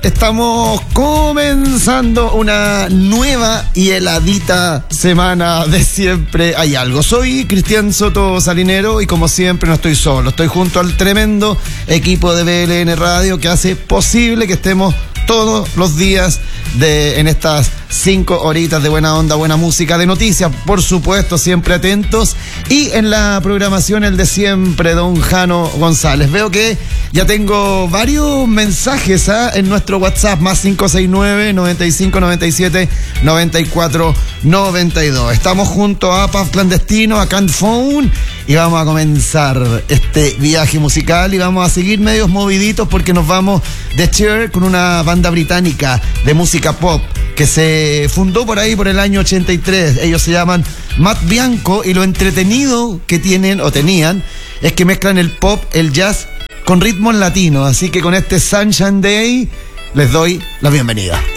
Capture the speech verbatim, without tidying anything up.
estamos comenzando una nueva y heladita semana de Siempre Hay Algo. Soy Cristian Soto Salinero y como siempre no estoy solo, estoy junto al tremendo equipo de B L N Radio que hace posible que estemos todos los días de, en estas cinco horitas de buena onda, buena música, de noticias, por supuesto, siempre atentos. Y en la programación, el de siempre, don Jano González. Veo que ya tengo varios mensajes ¿eh? en nuestro WhatsApp, más cinco seis nueve, noventa y cinco, noventa y siete, noventa y cuatro, noventa y dos. Estamos junto a Pub Clandestino, a Can't Phone, y vamos a comenzar este viaje musical y vamos a seguir medios moviditos porque nos vamos de Cher con una banda británica de música pop que se fundó por ahí por el año ochenta y tres. Ellos se llaman Matt Bianco y lo entretenido que tienen o tenían es que mezclan el pop, el jazz con ritmos latinos. Así que con este Sunshine Day les doy la bienvenida.